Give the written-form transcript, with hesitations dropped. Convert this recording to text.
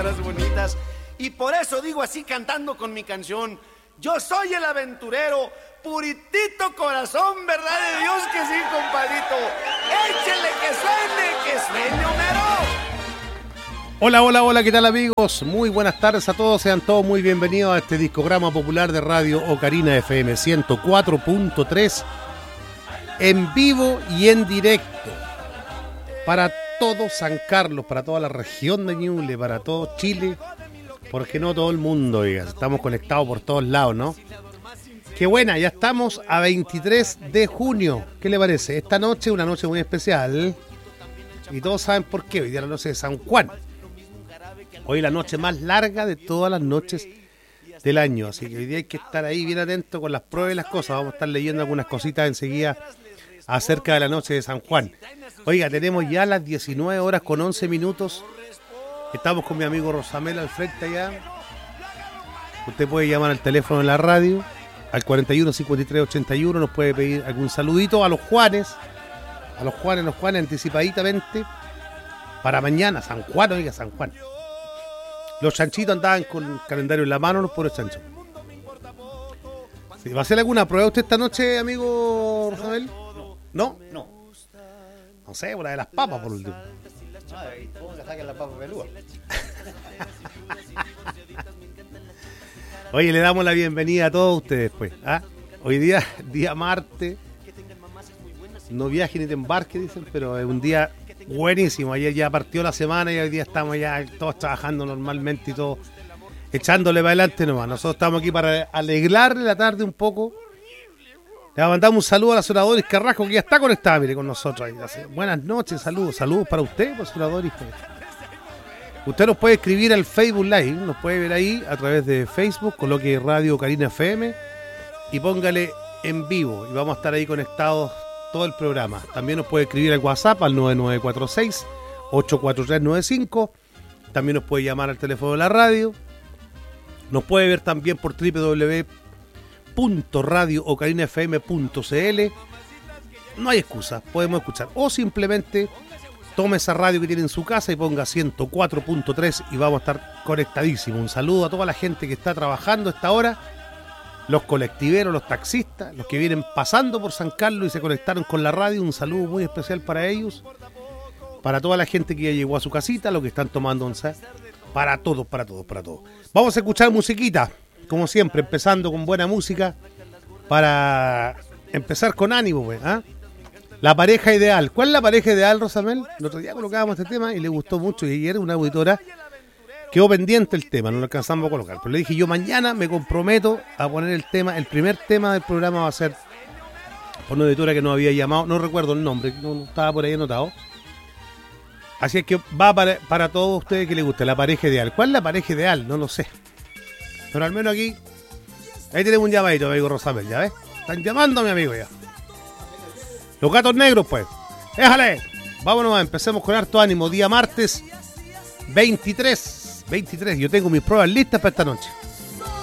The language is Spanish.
caras bonitas. Y por eso digo así cantando con mi canción: yo soy el aventurero, puritito corazón, verdad de Dios que sí, compadrito. Échele que suene Homero. Hola, hola, hola, ¿qué tal amigos? Muy buenas tardes a todos, sean todos muy bienvenidos a este discograma popular de Radio Ocarina FM 104.3 en vivo y en directo para todo San Carlos, para toda la región de Ñuble, para todo Chile, porque no todo el mundo, oiga, estamos conectados por todos lados, ¿no? Qué buena, ya estamos a 23 de junio, ¿qué le parece? Esta noche, una noche muy especial, y todos saben por qué, hoy día la noche de San Juan. Hoy la noche más larga de todas las noches del año, así que hoy día hay que estar ahí bien atento con las pruebas y las cosas. Vamos a estar leyendo algunas cositas enseguida acerca de la noche de San Juan. Oiga, tenemos ya las 19 horas con 11 minutos. Estamos con mi amigo Rosamel al frente allá. Usted puede llamar al teléfono de la radio, al 41 53 81, nos puede pedir algún saludito a los Juanes, anticipadamente, para mañana, San Juan, oiga, San Juan. Los chanchitos andaban con el calendario en la mano, los pobres chanchos. ¿Sí? ¿Va a hacer alguna prueba usted esta noche, amigo Rosamel? ¿No? No. No sé, una de las papas por último. Ay, ¿cómo que saquen la papa pelúa? Oye, le damos la bienvenida a todos ustedes, pues. ¿Ah? Hoy día martes. No viaje ni te embarque, dicen, pero es un día buenísimo. Ayer ya partió la semana y hoy día estamos ya todos trabajando normalmente y todos echándole para adelante nomás. Nosotros estamos aquí para alegrarle la tarde un poco. Le mandamos un saludo a la señora Doris Carrasco, que ya está conectada, mire, con nosotros ahí. Buenas noches, saludos para usted, pues, señora Doris. Usted nos puede escribir al Facebook Live, nos puede ver ahí a través de Facebook, coloque Radio Ocarina FM y póngale en vivo y vamos a estar ahí conectados todo el programa. También nos puede escribir al WhatsApp al 9946-84395. También nos puede llamar al teléfono de la radio. Nos puede ver también por www.radioocarinafm.cl. No hay excusa, podemos escuchar. O simplemente tome esa radio que tiene en su casa y ponga 104.3 y vamos a estar conectadísimos. Un saludo a toda la gente que está trabajando a esta hora. Los colectiveros, los taxistas, los que vienen pasando por San Carlos y se conectaron con la radio, un saludo muy especial para ellos, para toda la gente que ya llegó a su casita, los que están tomando once, para todos. Vamos a escuchar musiquita, como siempre, empezando con buena música, para empezar con ánimo, pues, ¿ah? La pareja ideal. ¿Cuál es la pareja ideal, Rosamel? El otro día colocábamos este tema y le gustó mucho, y ayer una auditora quedó pendiente el tema, no lo alcanzamos a colocar. Pero le dije, yo mañana me comprometo a poner el tema. El primer tema del programa va a ser por una editora que nos había llamado, no recuerdo el nombre, no estaba por ahí anotado. Así es que va para todos ustedes que les guste la pareja ideal. ¿Cuál es la pareja ideal? No lo sé. Pero al menos aquí, ahí tenemos un llamadito, amigo Rosamel, ¿ya ves? Están llamando a mi amigo ya. Los gatos negros, pues. ¡Déjale! Vámonos, empecemos con harto ánimo. Día martes 23. Yo tengo mis pruebas listas para esta noche.